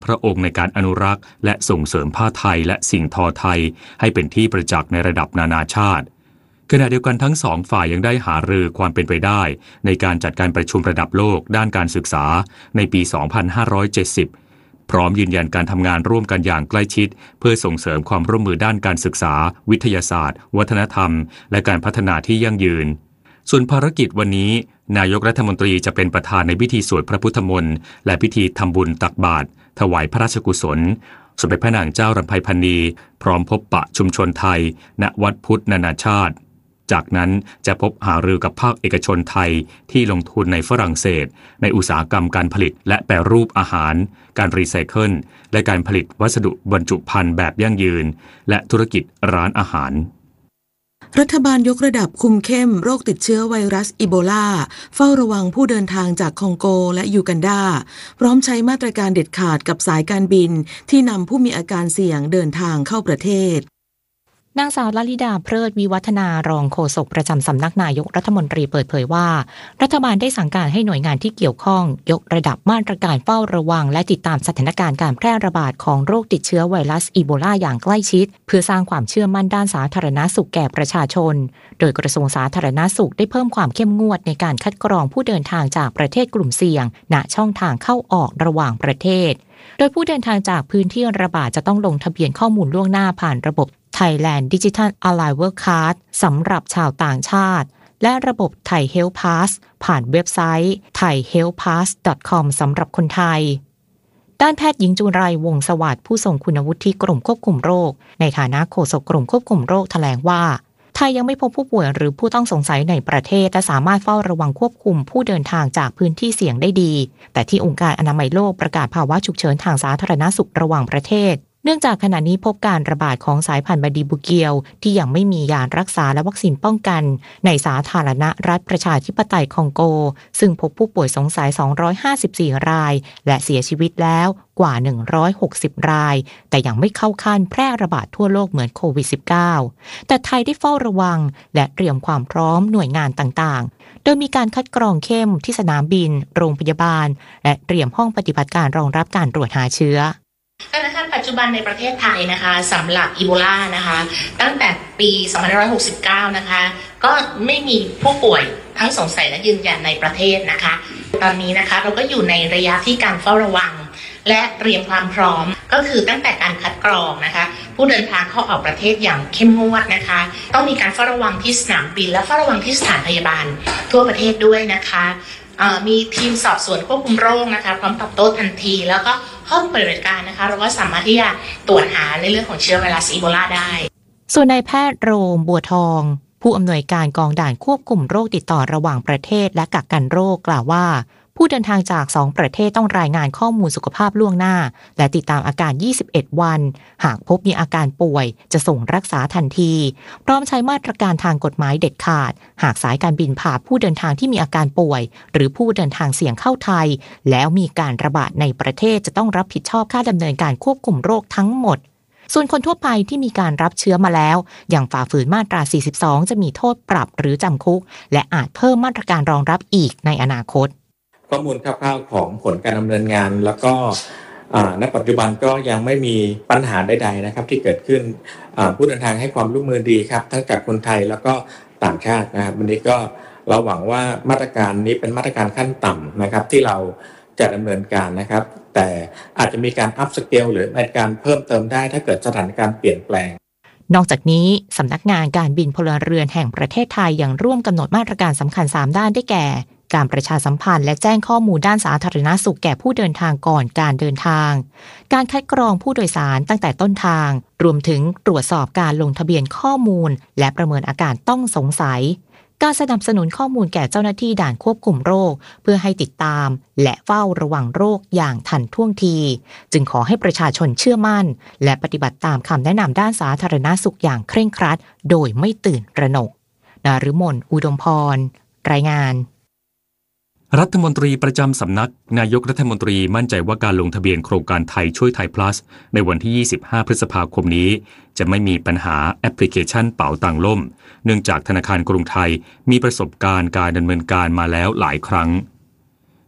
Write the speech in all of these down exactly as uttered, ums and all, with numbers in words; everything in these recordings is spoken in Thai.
พระองค์ในการอนุรักษ์และส่งเสริมผ้าไทยและสิ่งทอไทยให้เป็นที่ประจักษ์ในระดับนานาชาติขณะเดียวกันทั้งสองฝ่ายยังได้หารือความเป็นไปได้ในการจัดการประชุมระดับโลกด้านการศึกษาในปี สองพันห้าร้อยเจ็ดสิบ พร้อมยืนยันการทำงานร่วมกันอย่างใกล้ชิดเพื่อส่งเสริมความร่วมมือด้านการศึกษาวิทยาศาสตร์วัฒนธรรมและการพัฒนาที่ยั่งยืนส่วนภารกิจวันนี้นายกรัฐมนตรีจะเป็นประธานในพิธีสวดพระพุทธมนต์และพิธีทำบุญตักบาตรถวายพระราชกุศลสมเด็จพระนางเจ้ารำไพพรรณีพร้อมพบปะชุมชนไทยณวัดพุทธนานาชาติจากนั้นจะพบหารือกับภาคเอกชนไทยที่ลงทุนในฝรั่งเศสในอุตสาหกรรมการผลิตและแปรรูปอาหารการรีไซเคิลและการผลิตวัสดุบรรจุภัณฑ์แบบยั่งยืนและธุรกิจร้านอาหารรัฐบาลยกระดับคุมเข้มโรคติดเชื้อไวรัสอีโบลาเฝ้าระวังผู้เดินทางจากคองโกและยูกันดาพร้อมใช้มาตรการเด็ดขาดกับสายการบินที่นำผู้มีอาการเสี่ยงเดินทางเข้าประเทศนางสาวลลิดาเพลิดวิวัฒนารองโฆษกประจำสำนักนายกรัฐมนตรีเปิดเผยว่ารัฐบาลได้สั่งการให้หน่วยงานที่เกี่ยวข้องยกระดับมาตรการเฝ้าระวังและติดตามสถานการณ์การแพร่ระบาดของโรคติดเชื้อไวรัสอีโบลาอย่างใกล้ชิดเพื่อสร้างความเชื่อมั่นด้านสาธารณสุขแก่ประชาชนโดยกระทรวงสาธารณสุขได้เพิ่มความเข้มงวดในการคัดกรองผู้เดินทางจากประเทศกลุ่มเสี่ยงณช่องทางเข้าออกระหว่างประเทศโดยผู้เดินทางจากพื้นที่ระบาดจะต้องลงทะเบียนข้อมูลล่วงหน้าผ่านระบบ Thailand Digital Arrival Card สำหรับชาวต่างชาติและระบบ Thai Health Pass ผ่านเว็บไซต์ ไทย เฮลท์ พาส ดอท คอม สำหรับคนไทยด้านแพทย์หญิงจุไรวงศ์สวัสดิ์ผู้ทรงคุณวุฒิกรมควบคุมโรคในฐานะโฆษกกรมควบคุมโรคแถลงว่าไทยยังไม่พบผู้ป่วยหรือผู้ต้องสงสัยในประเทศและสามารถเฝ้าระวังควบคุมผู้เดินทางจากพื้นที่เสี่ยงได้ดีแต่ที่องค์การอนามัยโลกประกาศภาวะฉุกเฉินทางสาธารณสุขระหว่างประเทศเนื่องจากขณะนี้พบการระบาดของสายพันธุ์บาดีบูเกียวที่ยังไม่มียารักษาและวัคซีนป้องกันในสาธารณรัฐประชาธิปไตยคองโกซึ่งพบผู้ป่วยสงสัยสองร้อยห้าสิบสี่รายและเสียชีวิตแล้วกว่าหนึ่งร้อยหกสิบรายแต่ยังไม่เข้าขั้นแพร่ระบาดทั่วโลกเหมือนโควิด สิบเก้า แต่ไทยได้เฝ้าระวังและเตรียมความพร้อมหน่วยงานต่างๆโดยมีการคัดกรองเข้มที่สนามบินโรงพยาบาลและเตรียมห้องปฏิบัติการรองรับการตรวจหาเชื้อสถานการณ์ปัจจุบันในประเทศไทยนะคะสำหรับอีโบลานะคะตั้งแต่ปีสองพันห้าร้อยหกสิบเก้านะคะก็ไม่มีผู้ป่วยทั้งสงสัยและยืนยันในประเทศนะคะตอนนี้นะคะเราก็อยู่ในระยะที่การเฝ้าระวังและเตรียมความพร้อมก็คือตั้งแต่การคัดกรองนะคะผู้เดินทางเข้าออกประเทศอย่างเข้มงวดนะคะต้องมีการเฝ้าระวังที่สนามบินและเฝ้าระวังที่สถานพยาบาลทั่วประเทศด้วยนะคะมีทีมสอบสวนควบคุมโรคนะคะพร้อมตอบโต้ทันทีแล้วก็ห้องปฏิบัติการนะคะเราก็สามารถที่จะตรวจหาในเรื่องของเชื้อไวรัสอีโบลาได้ส่วนนายแพทย์โรมบัวทองผู้อำนวยการกองด่านควบคุมโรคติดต่อระหว่างประเทศและกักกันโรคกล่าวว่าผู้เดินทางจากสองประเทศต้องรายงานข้อมูลสุขภาพล่วงหน้าและติดตามอาการยี่สิบเอ็ดวันหากพบมีอาการป่วยจะส่งรักษาทันทีพร้อมใช้มาตรการทางกฎหมายเด็ดขาดหากสายการบินพาผู้เดินทางที่มีอาการป่วยหรือผู้เดินทางเสี่ยงเข้าไทยแล้วมีการระบาดในประเทศจะต้องรับผิดชอบค่าดำเนินการควบคุมโรคทั้งหมดส่วนคนทั่วไปที่มีการรับเชื้อมาแล้วอย่างฝ่าฝืนมาตราสี่สิบสองจะมีโทษปรับหรือจำคุกและอาจเพิ่มมาตรการรองรับอีกในอนาคตข้อมูลคร่าวๆของผลการดำเนินงานแล้วก็ณปัจจุบันก็ยังไม่มีปัญหาใดๆนะครับที่เกิดขึ้นผู้เดินทางให้ความร่วมมือดีครับทั้งจากคนไทยแล้วก็ต่างชาตินะครับวันนี้ก็เราหวังว่ามาตรการนี้เป็นมาตรการขั้นต่ำนะครับที่เราจะดำเนินการนะครับแต่อาจจะมีการอัพสเกลหรือในการเพิ่มเติมได้ถ้าเกิดสถานการณ์เปลี่ยนแปลงนอกจากนี้สำนักงานการบินพลเรือนแห่งประเทศไทยยังร่วมกำหนดมาตรการสำคัญสามด้านได้แก่การประชาสัมพันธ์และแจ้งข้อมูลด้านสาธารณสุขแก่ผู้เดินทางก่อนการเดินทางการคัดกรองผู้โดยสารตั้งแต่ต้นทางรวมถึงตรวจสอบการลงทะเบียนข้อมูลและประเมินอาการต้องสงสัยการสนับสนุนข้อมูลแก่เจ้าหน้าที่ด่านควบคุมโรคเพื่อให้ติดตามและเฝ้าระวังโรคอย่างทันท่วงทีจึงขอให้ประชาชนเชื่อมั่นและปฏิบัติตามคำแนะนำด้านสาธารณสุขอย่างเคร่งครัดโดยไม่ตื่นตระหนกนฤมลอุดมพรรายงานรัฐมนตรีประจำสำนักนายกรัฐมนตรีมั่นใจว่าการลงทะเบียนโครงการไทยช่วยไทย plus ในวันที่ยี่สิบห้าพฤษภาคมนี้จะไม่มีปัญหาแอปพลิเคชันเป๋าตังล่มเนื่องจากธนาคารกรุงไทยมีประสบการณ์การดำเนินการมาแล้วหลายครั้ง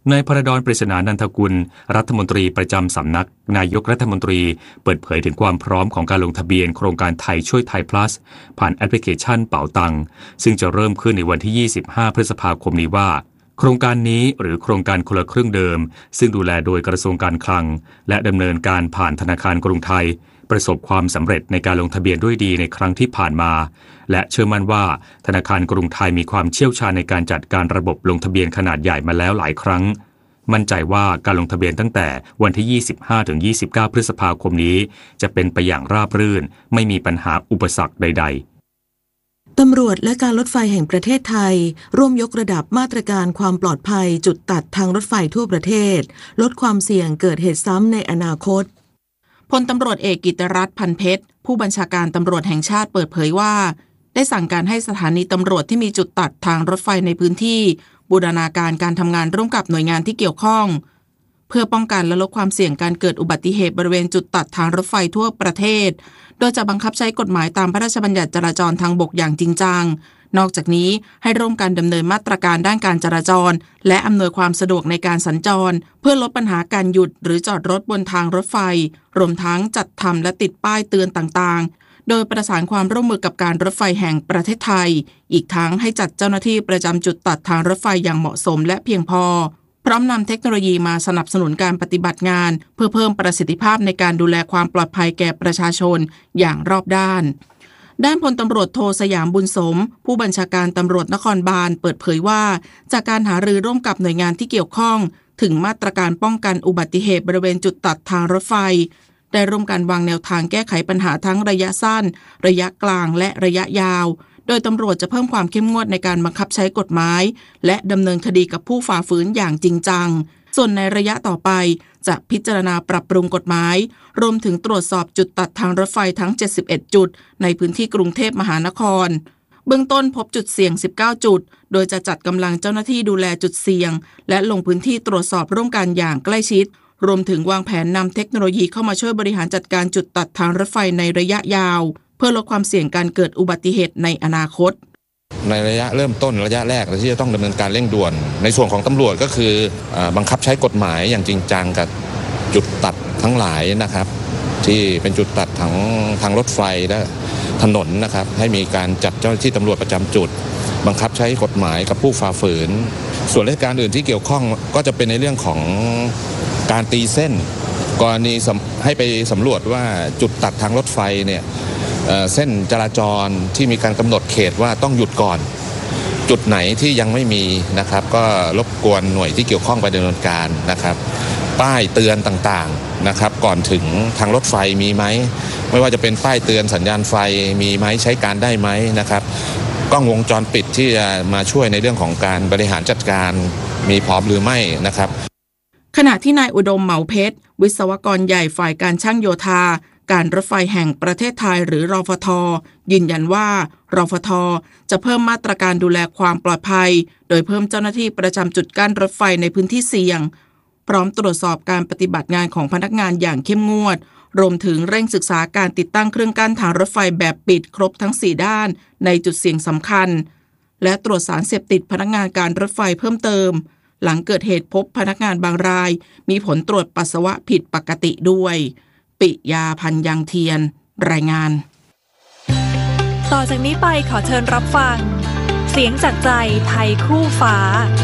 นายพระดอนปริศนานันทกุลรัฐมนตรีประจำสำนักนายกรัฐมนตรีเปิดเผยถึงความพร้อมของการลงทะเบียนโครงการไทยช่วยไทย plus ผ่านแอปพลิเคชันเป๋าตังซึ่งจะเริ่มขึ้นในวันที่ยี่สิบห้าพฤษภาคมนี้ว่าโครงการนี้หรือโครงการคนละครึ่งเดิมซึ่งดูแลโดยกระทรวงการคลังและดำเนินการผ่านธนาคารกรุงไทยประสบความสำเร็จในการลงทะเบียนด้วยดีในครั้งที่ผ่านมาและเชื่อมั่นว่าธนาคารกรุงไทยมีความเชี่ยวชาญในการจัดการระบบลงทะเบียนขนาดใหญ่มาแล้วหลายครั้งมั่นใจว่าการลงทะเบียนตั้งแต่วันที่ ยี่สิบห้าถึงยี่สิบเก้า พฤษภาคมนี้จะเป็นไปอย่างราบรื่นไม่มีปัญหาอุปสรรคใดๆตำรวจและการรถไฟแห่งประเทศไทยร่วมยกระดับมาตรการความปลอดภัยจุดตัดทางรถไฟทั่วประเทศลดความเสี่ยงเกิดเหตุซ้ำในอนาคตพลตำรวจเอกกิตติรัตน์พันเพชรผู้บัญชาการตำรวจแห่งชาติเปิดเผยว่าได้สั่งการให้สถานีตำรวจที่มีจุดตัดทางรถไฟในพื้นที่บูรณาการการทำงานร่วมกับหน่วยงานที่เกี่ยวข้องเพื่อป้องกันและลดความเสี่ยงการเกิดอุบัติเหตุบริเวณจุดตัดทางรถไฟทั่วประเทศโดยจะบังคับใช้กฎหมายตามพระราชบัญญัติจราจรทางบกอย่างจริงจังนอกจากนี้ให้ร่วมกันดำเนินมาตรการด้านการจราจรและอำนวยความสะดวกในการสัญจรเพื่อลดปัญหาการหยุดหรือจอดรถบนทางรถไฟรวมทั้งจัดทำและติดป้ายเตือนต่างๆโดยประสานความร่วมมือกับการรถไฟแห่งประเทศไทยอีกทั้งให้จัดเจ้าหน้าที่ประจำจุดตัดทางรถไฟอย่างเหมาะสมและเพียงพอพร้อมนำเทคโนโลยีมาสนับสนุนการปฏิบัติงานเพื่อเพิ่มประสิทธิภาพในการดูแลความปลอดภัยแก่ประชาชนอย่างรอบด้านด้านพลตำรวจโทสยามบุญสมผู้บัญชาการตำรวจนครบาลเปิดเผยว่าจากการหารือร่วมกับหน่วยงานที่เกี่ยวข้องถึงมาตรการป้องกันอุบัติเหตุบริเวณจุดตัดทางรถไฟได้ร่วมกันวางแนวทางแก้ไขปัญหาทั้งระยะสั้นระยะกลางและระยะยาวโดยตำรวจจะเพิ่มความเข้มงวดในการบังคับใช้กฎหมายและดำเนินคดีกับผู้ฝ่าฝืนอย่างจริงจังส่วนในระยะต่อไปจะพิจารณาปรับปรุงกฎหมายรวมถึงตรวจสอบจุดตัดทางรถไฟทั้งเจ็ดสิบเอ็ดจุดในพื้นที่กรุงเทพมหานครเบื้องต้นพบจุดเสี่ยงสิบเก้าจุดโดยจะจัดกำลังเจ้าหน้าที่ดูแลจุดเสี่ยงและลงพื้นที่ตรวจสอบร่วมกันอย่างใกล้ชิดรวมถึงวางแผนนำเทคโนโลยีเข้ามาช่วยบริหารจัดการจุดตัดทางรถไฟในระยะยาวเพื่อลดความเสี่ยงการเกิดอุบัติเหตุในอนาคตในระยะเริ่มต้นระยะแรกที่จะต้องดำเนินการเร่งด่วนในส่วนของตำรวจก็คือบังคับใช้กฎหมายอย่างจริงจังกับจุดตัดทั้งหลายนะครับที่เป็นจุดตัดทางทางรถไฟและถนนนะครับให้มีการจัดเจ้าหน้าที่ตำรวจประจำจุดบังคับใช้กฎหมายกับผู้ฝ่าฝืนส่วนราชการอื่นที่เกี่ยวข้องก็จะเป็นในเรื่องของการตีเส้นกรณีให้ไปสำรวจว่าจุดตัดทางรถไฟเนี่ยเส้นจราจรที่มีการกำหนดเขตว่าต้องหยุดก่อนจุดไหนที่ยังไม่มีนะครับก็รบกวนหน่วยที่เกี่ยวข้องไปดำเนินการนะครับป้ายเตือนต่างๆนะครับก่อนถึงทางรถไฟมีไหมไม่ว่าจะเป็นป้ายเตือนสัญญาณไฟมีไหมใช้การได้ไหมนะครับกล้องวงจรปิดที่จะมาช่วยในเรื่องของการบริหารจัดการมีพร้อมหรือไม่นะครับขณะที่นายอุดมเหมาเพชรวิศวกรใหญ่ฝ่ายการช่างโยธาการรถไฟแห่งประเทศไทยหรือรฟท.ยืนยันว่ารฟท.จะเพิ่มมาตรการดูแลความปลอดภัยโดยเพิ่มเจ้าหน้าที่ประจำจุดกั้นรถไฟในพื้นที่เสี่ยงพร้อมตรวจสอบการปฏิบัติงานของพนักงานอย่างเข้มงวดรวมถึงเร่งศึกษาการติดตั้งเครื่องกั้นทางรถไฟแบบปิดครบทั้งสี่ด้านในจุดเสี่ยงสำคัญและตรวจสารเสพติดพนักงานการรถไฟเพิ่มเติมหลังเกิดเหตุพบพนักงานบางรายมีผลตรวจปัสสาวะผิดปกติด้วยปิยาพันยังเทียนรายงานต่อจากนี้ไปขอเชิญรับฟังเสียงจากใจไทยคู่ฟ้า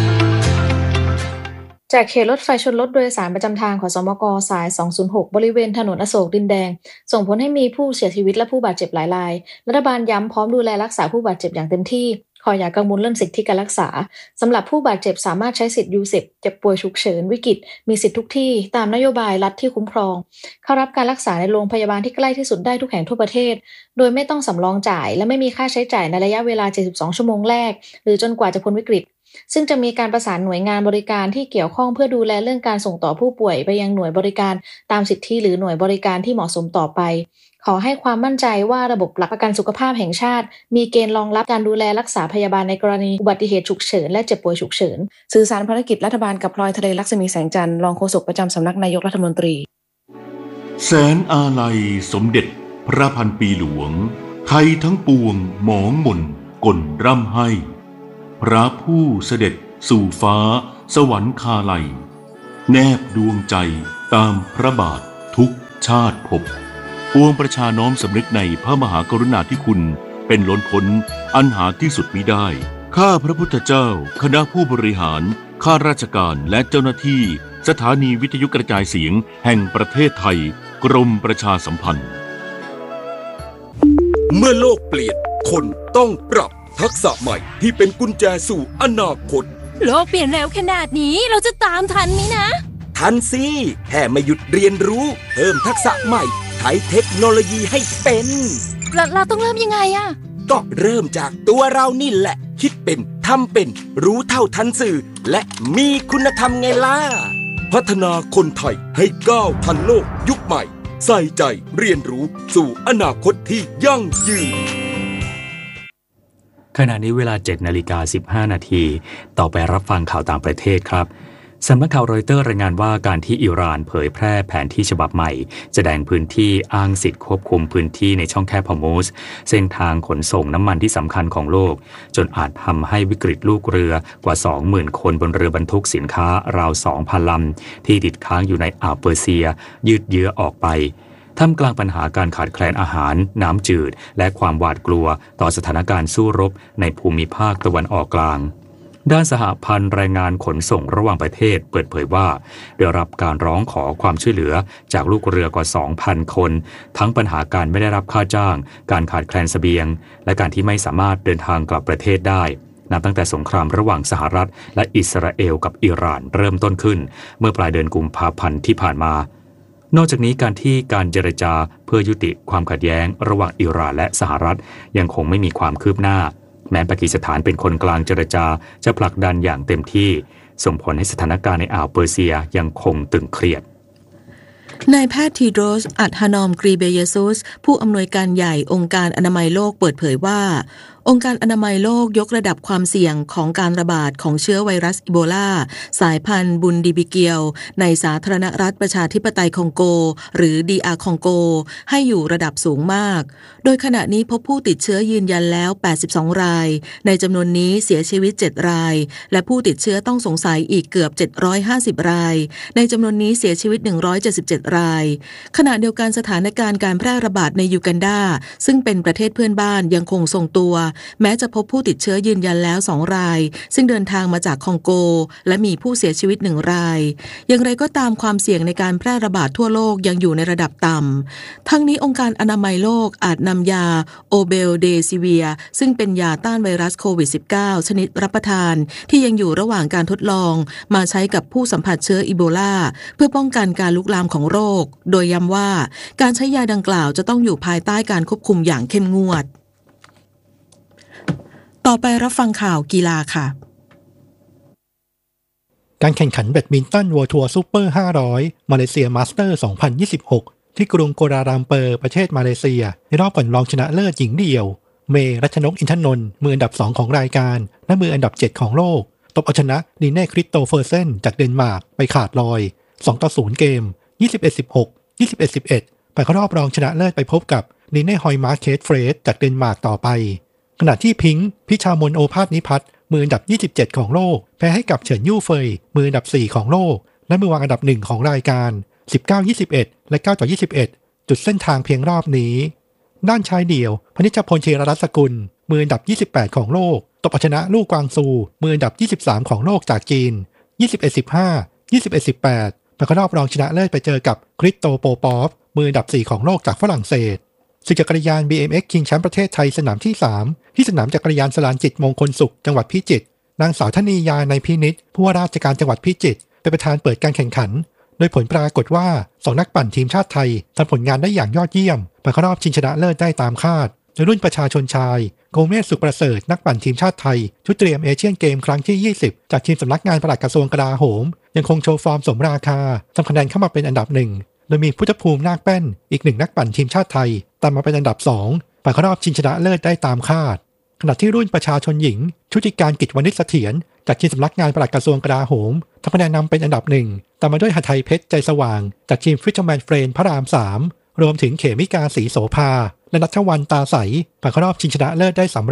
จากเขตรถไฟชนรถโดยสารประจำทางขสมกสายสองศูนย์หกบริเวณถนนอโศกดินแดงส่งผลให้มีผู้เสียชีวิตและผู้บาดเจ็บหลายรายรัฐบาลย้ำพร้อมดูแลรักษาผู้บาดเจ็บอย่างเต็มที่ขออย่ากังวลเรื่องสิทธิการรักษาสำหรับผู้บาดเจ็บสามารถใช้สิทธิ์ยูเซปเจ็บป่วยฉุกเฉินวิกฤตมีสิทธิทุกที่ตามนโยบายรัฐที่คุ้มครองเข้ารับการรักษาในโรงพยาบาลที่ใกล้ที่สุดได้ทุกแห่งทั่วประเทศโดยไม่ต้องสำรองจ่ายและไม่มีค่าใช้จ่ายในระยะเวลาเจ็ดสิบสองชั่วโมงแรกหรือจนกว่าจะพ้นวิกฤตซึ่งจะมีการประสานหน่วยงานบริการที่เกี่ยวข้องเพื่อดูแลเรื่องการส่งต่อผู้ป่วยไปยังหน่วยบริการตามสิทธิหรือหน่วยบริการที่เหมาะสมต่อไปขอให้ความมั่นใจว่าระบบหลักประกันสุขภาพแห่งชาติมีเกณฑ์รองรับการดูแลรักษาพยาบาลในกรณีอุบัติเหตุฉุกเฉินและเจ็บป่วยฉุกเฉินสื่อสารภารกิจรัฐบาลกับพลอยทะเลลักษมีแสงจันทร์รองโฆษกประจำสำนักนายกรัฐมนตรีแสนอาลัยสมเด็จพระพันปีหลวงไทยทั้งปวงหมองหม่นก่นร่ำให้พระผู้เสด็จสู่ฟ้าสวรรคาลัยแนบดวงใจตามพระบาททุกชาติภพปวงประชาน้อมสำนึกในพระมหากรุณาธิคุณเป็นล้นพ้นอันหาที่สุดมิได้ข้าพระพุทธเจ้าคณะผู้บริหารข้าราชการและเจ้าหน้าที่สถานีวิทยุกระจายเสียงแห่งประเทศไทยกรมประชาสัมพันธ์เมื่อโลกเปลี่ยนคนต้องปรับทักษะใหม่ที่เป็นกุญแจสู่อนาคตโลกเปลี่ยนเร็วขนาดนี้เราจะตามทันไหมนะทันสิแค่ไม่หยุดเรียนรู้เพิ่มทักษะใหม่ใช้เทคโนโลยีให้เป็นเราเราต้องเริ่มยังไงอะก็เริ่มจากตัวเรานี่แหละคิดเป็นทำเป็นรู้เท่าทันสื่อและมีคุณธรรมไงล่ะพัฒนาคนไทยให้ก้าวทันโลกยุคใหม่ใส่ใจเรียนรู้สู่อนาคตที่ยั่งยืนขณะนี้เวลา เจ็ดนาฬิกาสิบห้านาทีต่อไปรับฟังข่าวต่างประเทศครับสำนักข่าวรอยเตอร์รายงานว่าการที่อิหร่านเผยแพร่แผนที่ฉบับใหม่แสดงพื้นที่อ้างสิทธิ์ควบคุมพื้นที่ในช่องแคบฮอร์มุซเส้นทางขนส่งน้ำมันที่สำคัญของโลกจนอาจทำให้วิกฤตลูกเรือกว่า สองหมื่น คนบนเรือบรรทุกสินค้าราว สองพัน ลำที่ติดค้างอยู่ในอ่าวเปอร์เซียยืดเยื้อออกไปท่ามกลางปัญหาการขาดแคลนอาหารน้ำจืดและความหวาดกลัวต่อสถานการณ์สู้รบในภูมิภาคตะวันออกกลางด้านสหพันธ์แรงงานขนส่งระหว่างประเทศเปิดเผยว่าได้รับการร้องขอความช่วยเหลือจากลูกเรือกว่า สองพัน คนทั้งปัญหาการไม่ได้รับค่าจ้างการขาดแคลนเสบียงและการที่ไม่สามารถเดินทางกลับประเทศได้นับตั้งแต่สงครามระหว่างสหรัฐและอิสราเอลกับอิหร่านเริ่มต้นขึ้นเมื่อปลายเดือนกุมภาพันธ์ที่ผ่านมานอกจากนี้การที่การเจรจาเพื่อยุติความขัดแย้งระหว่างอิหร่านและสหรัฐยังคงไม่มีความคืบหน้าแม้ปากีสถานเป็นคนกลางเจรจาจะผลักดันอย่างเต็มที่ส่งผลให้สถานการณ์ในอ่าวเปอร์เซียยังคงตึงเครียดนายแพทย์ทีโดรส อัดฮานอม กรีเบเยซุสผู้อำนวยการใหญ่องค์การอนามัยโลกเปิดเผยว่าองค์การอนามัยโลกยกระดับความเสี่ยงของการระบาดของเชื้อไวรัสอีโบลาสายพันธุ์บุนดิบิเกียวในสาธารณรัฐประชาธิปไตยคองโกหรือ ดี อาร์ คองโกให้อยู่ระดับสูงมากโดยขณะนี้พบผู้ติดเชื้อยืนยันแล้วแปดสิบสองรายในจำนวนนี้เสียชีวิตเจ็ดรายและผู้ติดเชื้อต้องสงสัยอีกเกือบเจ็ดร้อยห้าสิบรายในจำนวนนี้เสียชีวิตหนึ่งร้อยเจ็ดสิบเจ็ดรายขณะเดียวกันสถานการณ์การแพร่ระบาดในยูกันดาซึ่งเป็นประเทศเพื่อนบ้านยังคงทรงตัวแม้จะพบผู้ติดเชื้อยืนยันแล้วสองรายซึ่งเดินทางมาจากคองโกและมีผู้เสียชีวิตหนึ่งรายอย่างไรก็ตามความเสี่ยงในการแพร่ระบาดทั่วโลกยังอยู่ในระดับต่ำทั้งนี้องค์การอนามัยโลกอาจนำยาโอเบลเดซิเวียซึ่งเป็นยาต้านไวรัสโควิด สิบเก้า ชนิดรับประทานที่ยังอยู่ระหว่างการทดลองมาใช้กับผู้สัมผัสเชื้ออีโบลาเพื่อป้องกันการลุกลามของโรคโดยย้ำว่าการใช้ยาดังกล่าวจะต้องอยู่ภายใต้การควบคุมอย่างเข้มงวดต่อไปรับฟังข่าวกีฬาค่ะการแข่งขันแบดมินตัน World Tour Super ห้าร้อยมาเลเซียมาสเตอร์ สองพันยี่สิบหกที่กรุงกัวลาลัมเปอร์ประเทศมาเลเซียในรอบก่อนรองชนะเลิศหญิงเดี่ยวเมย์รัชนกอินทนนท์มืออันดับสองของรายการและมืออันดับเจ็ดของโลกตบเอาชนะลีเน่คริสโตเฟอร์เซนจากเดนมาร์กไปขาดลอยสองต่อศูนย์เกม ยี่สิบเอ็ดสิบหก ยี่สิบเอ็ดสิบเอ็ด ไปเข้ารอบรองชนะเลิศไปพบกับลีเน่ฮอยมาร์เคสเฟรดจากเดนมาร์กต่อไปขณะที่พิงค์พิชามนโอภาสนิพัฒน์มืออันดับยี่สิบเจ็ดของโลกแพ้ให้กับเฉินยู่เฟยมืออันดับสี่ของโลกและมือวางอันดับหนึ่งของรายการสิบเก้า ยี่สิบเอ็ดและเก้าต่อยี่สิบเอ็ดจุดเส้นทางเพียงรอบนี้ด้านชายเดี่ยวพนิชพลเชรรัตน์สกุลมืออันดับยี่สิบแปดของโลกตบเอาชนะลู่กวางซูมืออันดับยี่สิบสามของโลกจากจีนยี่สิบเอ็ดสิบห้า ยี่สิบเอ็ดสิบแปดไปเข้ารอบรองชนะเลิศไปเจอกับคริสโตโปปอฟมืออันดับสี่ของโลกจากฝรั่งเศสศึกจักรยาน บี เอ็ม เอ็กซ์ ชิงแชมป์ประเทศไทยสนามที่สามที่สนามจักรยานสลานจิตมงคลสุขจังหวัดพิจิตรนางสาวธนียาในพินิจผู้ว่าราชการจังหวัดพิจิตรเป็นประธานเปิดการแข่งขันโดยผลปรากฏว่าสองนักปั่นทีมชาติไทยทำผลงานได้อย่างยอดเยี่ยมไปเข้ารอบชิงชนะเลิศได้ตามคาดโดยรุ่นประชาชนชายโกเมสสุขประเสริฐนักปั่นทีมชาติไทยชุดเตรียมเอเชียนเกมครั้งที่ยี่สิบจากทีมสำนักงานปลัดกระทรวงกลาโหมยังคงโชว์ฟอร์มสมราคาทำคะแนนเข้ามาเป็นอันดับหนึ่งโดยมีพุทธภูมินาคแป้นอีกหนึ่งนักปั่นทีมชาติไทยตามมาเป็นอันดับสองไปเข้ารอบชิงชนะเลิศได้ตามคาดขณะที่รุ่นประชาชนหญิงชุติการกิจวณิชเสถียรจากทีมสำนักงานปลัดกระทรวงกลาโหมทำคะแนนนำเป็นอันดับหนึ่งตามมาด้วยหทัยเพชรใจสว่างจากทีมฟิชเชอร์แมนเฟรนพระรามสามรวมถึงเขมิกาศรีโสภาและณัฐวรรณตาใสผ่านเข้ารอบชิงชนะเลิศได้สำเร็จ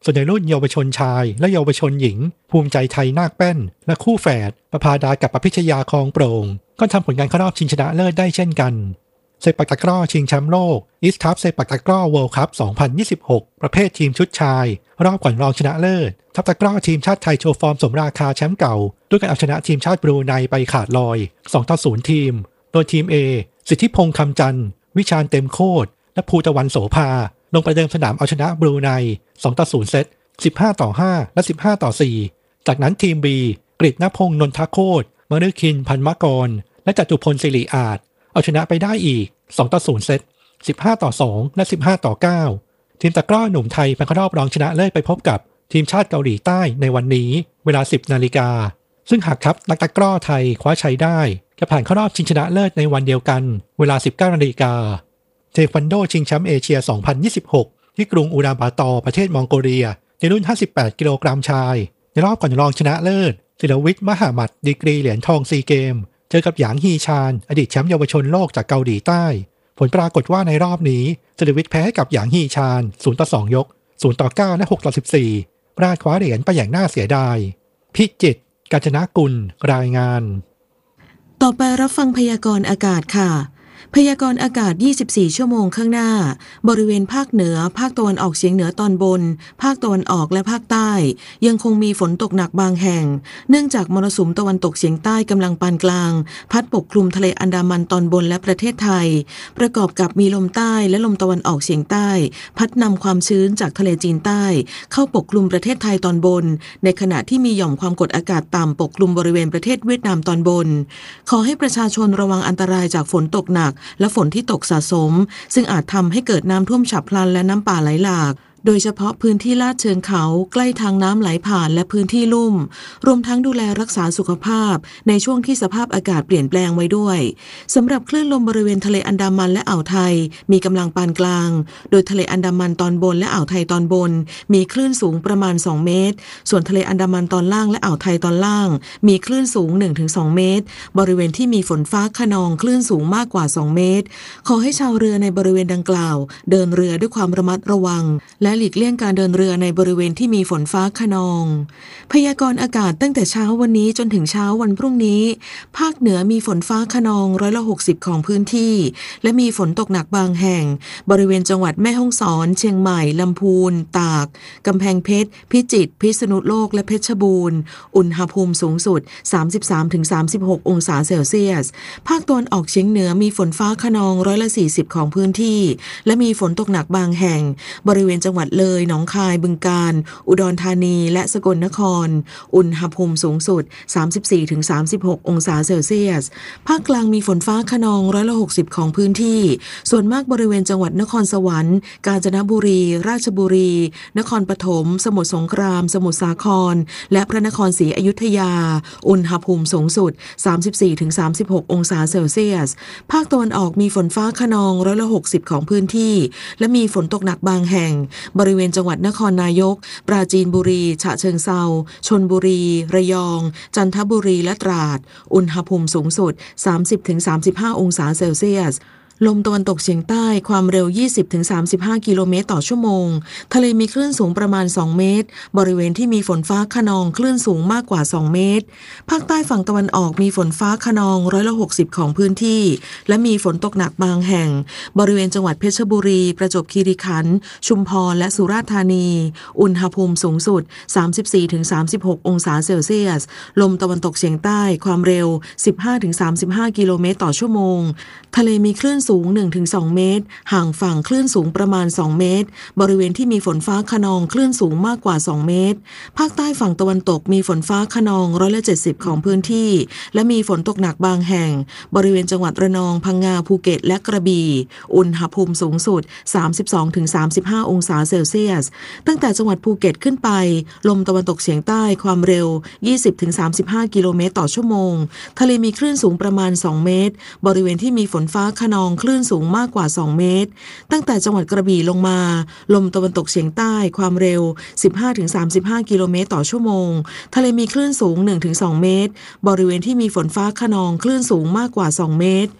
ส่วนในรุ่นเยาวชนชายและเยาวชนหญิงภูมิใจไทยนาคแป้นและคู่แฝดประภาดากับประพิชยาคลองโปร่งก็ทำผลงานเข้ารอบชิงชนะเลิศได้เช่นกันเซปักตะกร้อชิงแชมป์โลกอีสทัฟเซปักตะกร้อเวิลด์คัพสองพันยี่สิบหกประเภททีมชุดชายรอบก่อนรองชนะเลิศทัพตะกร้อทีมชาติไทยโชว์ฟอร์มสมราคาแชมป์เก่าด้วยการเอาชนะทีมชาติบรูไนไปขาดลอยสองต่อศูนย์ทีมโดยทีม A สิทธิพงษ์คำจันทร์วิชาญเต็มโคตรและภูตะวันโสภาลงประเดิมสนามเอาชนะบรูไนสองต่อศูนย์เซตสิบห้าต่อห้าและสิบห้าต่อสี่จากนั้นทีม B กฤษณพงษ์นนทโคตรมฤคินพันมกรและจตุพลศิริอาจเอาชนะไปได้อีกสองต่อศูนย์เซตสิบห้าต่อสองและสิบห้าต่อเก้าทีมตะกร้อหนุ่มไทยผ่านเข้ารอบรองชนะเลิศไปพบกับทีมชาติเกาหลีใต้ในวันนี้เวลาสิบนาฬิกาซึ่งหากทัพนักตะกร้อไทยคว้าชัยได้จะผ่านเข้ารอบชิงชนะเลิศในวันเดียวกันเวลาสิบเก้านาฬิกาเทควันโดชิงแชมป์เอเชียสองพันยี่สิบหกที่กรุงอูลาบาตอร์ประเทศมองโกเลียในรุ่นห้าสิบแปดกิโลกรัมชายในรอบก่อนรองชนะเลิศศิลวิทย์มหามัดดีกรีเหรียญทองซีเกมเจอกับหยางฮีชานอดีตแชมป์เยาวชนโลกจากเกาหลีใต้ผลปรากฏว่าในรอบนี้ศิลวิทย์แพ้ให้กับหยางฮีชานศูนย์ต่อสองยกศูนย์ต่อเก้าและหกต่อสิบสี่พลาดคว้าเหรียญไปอย่างน่าเสียดายพิจิตรกาญจนกุลรายงานต่อไปรับฟังพยากรณ์อากาศค่ะพยากรณ์อากาศยี่สิบสี่ชั่วโมงข้างหน้าบริเวณภาคเหนือภาคตะวันออกเฉียงเหนือตอนบนภาคตะวันออกและภาคใต้ยังคงมีฝนตกหนักบางแห่งเนื่องจากมรสุมตะวันตกเฉียงใต้กำลังปานกลางพัดปกคลุมทะเลอันดามันตอนบนและประเทศไทยประกอบกับมีลมใต้และลมตะวันออกเฉียงใต้พัดนำความชื้นจากทะเลจีนใต้เข้าปกคลุมประเทศไทยตอนบนในขณะที่มีหย่อมความกดอากาศต่ำปกคลุมบริเวณประเทศเวียดนามตอนบนขอให้ประชาชนระวังอันตรายจากฝนตกหนักและฝนที่ตกสะสมซึ่งอาจทำให้เกิดน้ำท่วมฉับพลันและน้ำป่าไหลหลากโดยเฉพาะพื้นที่ลาดเชิงเขาใกล้ทางน้ำไหลผ่านและพื้นที่ลุ่มรวมทั้งดูแลรักษาสุขภาพในช่วงที่สภาพอากาศเปลี่ยนแปลงไว้ด้วยสำหรับคลื่นลมบริเวณทะเลอันดามันและอ่าวไทยมีกำลังปานกลางโดยทะเลอันดามันตอนบนและอ่าวไทยตอนบนมีคลื่นสูงประมาณสองเมตรส่วนทะเลอันดามันตอนล่างและอ่าวไทยตอนล่างมีคลื่นสูง หนึ่งถึงสอง เมตรบริเวณที่มีฝนฟ้าคะนองคลื่นสูงมากกว่าสองเมตรขอให้ชาวเรือในบริเวณดังกล่าวเดินเรือด้วยความระมัดระวังและหลีกเลี่ยงการเดินเรือในบริเวณที่มีฝนฟ้าคะนองพยากรณ์อากาศตั้งแต่เช้าวันนี้จนถึงเช้าวันพรุ่งนี้ภาคเหนือมีฝนฟ้าคะนองร้อยละหกสิบของพื้นที่และมีฝนตกหนักบางแห่งบริเวณจังหวัดแม่ฮ่องสอนเชียงใหม่ลำพูนตากกำแพงเพชรพิจิตรพิษณุโลกและเพชรบูรณ์อุณหภูมิสูงสุด สามสิบสามถึงสามสิบหก องศาเซลเซียสภาคตะวันออกเฉียงเหนือมีฝนฟ้าคะนองร้อยละสี่สิบของพื้นที่และมีฝนตกหนักบางแห่งบริเวณจังหวัดเลยหนองคายบึงกาฬอุดรธานีและสกลนครอุณหภูมิสูงสุด สามสิบสี่ถึงสามสิบหก องศาเซลเซียสภาคกลางมีฝนฟ้าคะนองร้อยละหกสิบของพื้นที่ส่วนมากบริเวณจังหวัดนครสวรรค์กาญจนบุรีราชบุรีนครปฐมสมุทรสงครามสมุทรสาครและพระนครศรีอยุธยาอุณหภูมิสูงสุด สามสิบสี่ถึงสามสิบหก องศาเซลเซียสภาคตะวันออกมีฝนฟ้าคะนองร้อยละหกสิบของพื้นที่และมีฝนตกหนักบางแห่งบริเวณจังหวัดนครนายกปราจีนบุรีฉะเชิงเทราชลบุรีระยองจันทบุรีและตราดอุณหภูมิสูงสุด สามสิบถึงสามสิบห้า องศาเซลเซียสลมตะวันตกเฉียงใต้ความเร็ว ยี่สิบถึงสามสิบห้า กิโลเมตรต่อชั่วโมงทะเลมีคลื่นสูงประมาณสองเมตรบริเวณที่มีฝนฟ้าคะนองคลื่นสูงมากกว่าสองเมตรภาคใต้ฝั่งตะวันออกมีฝนฟ้าคะนองร้อยละหกสิบของพื้นที่และมีฝนตกหนักบางแห่งบริเวณจังหวัดเพชรบุรีประจวบคีรีขันธ์ชุมพรและสุราษฎร์ธานีอุณหภูมิสูงสุด สามสิบสี่ถึงสามสิบหก องศาเซลเซียสลมตะวันตกเฉียงใต้ความเร็ว สิบห้าถึงสามสิบห้า กิโลเมตรต่อชั่วโมงทะเลมีคลื่นสูง หนึ่งถึงสอง เมตรห่างฝั่งคลื่นสูงประมาณสองเมตรบริเวณที่มีฝนฟ้าคะนองคลื่นสูงมากกว่าสองเมตรภาคใต้ฝั่งตะวันตกมีฝนฟ้าคะนองร้อยละเจ็ดสิบของพื้นที่และมีฝนตกหนักบางแห่งบริเวณจังหวัดระนองพังงาภูเก็ตและกระบี่อุณหภูมิสูงสุด สามสิบสองถึงสามสิบห้า องศาเซลเซียสตั้งแต่จังหวัดภูเก็ตขึ้นไปลมตะวันตกเฉียงใต้ความเร็ว ยี่สิบถึงสามสิบห้า กิโลเมตรต่อชั่วโมงทะเลมีคลื่นสูงประมาณสองเมตรบริเวณที่มีฝนฟ้าคะนองคลื่นสูงมากกว่าสองเมตรตั้งแต่จังหวัดกระบี่ลงมาลมตะวันตกเฉียงใต้ความเร็ว สิบห้าถึงสามสิบห้า กิโลเมตรต่อชั่วโมงทะเลมีคลื่นสูง หนึ่งถึงสอง เมตรบริเวณที่มีฝนฟ้าคะนองคลื่นสูงมากกว่าสองเมตร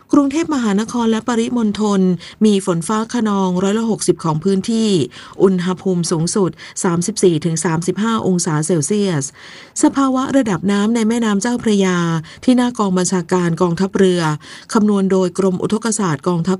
กรุงเทพมหานครและปริมณฑลมีฝนฟ้าคะนองร้อยละหกสิบของพื้นที่อุณหภูมิสูงสุด สามสิบสี่ถึงสามสิบห้า องศาเซลเซียสสภาวะระดับน้ำในแม่น้ำเจ้าพระยาที่หน้ากองบัญชาการกองทัพเรือคำนวณโดยกรมอุทกศาสตร์กองทัพ